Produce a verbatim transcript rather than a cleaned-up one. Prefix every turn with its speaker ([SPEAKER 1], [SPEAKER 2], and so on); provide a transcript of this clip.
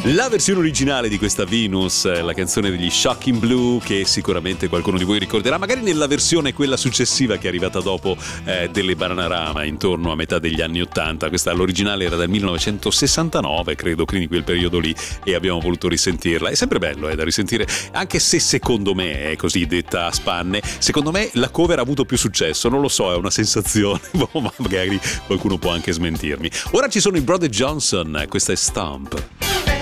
[SPEAKER 1] La versione originale di questa Venus, la canzone degli Shocking Blue, che sicuramente qualcuno di voi ricorderà, magari nella versione quella successiva che è arrivata dopo, eh, delle Bananarama, intorno a metà degli anni ottanta. Questa, l'originale era del millenovecentosessantanove, credo, quindi quel periodo lì, e abbiamo voluto risentirla. È sempre bello eh, da risentire, anche se secondo me, è così detta a spanne, secondo me la cover ha avuto più successo, non lo so, è una sensazione, ma magari qualcuno può anche smentirmi. Ora ci sono i Brother Johnson, questa è Stomp.